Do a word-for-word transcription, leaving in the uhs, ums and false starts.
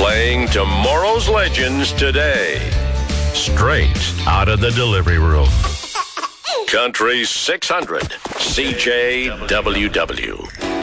Playing tomorrow's legends today. Straight out of the delivery room. Country six hundred, C J W W.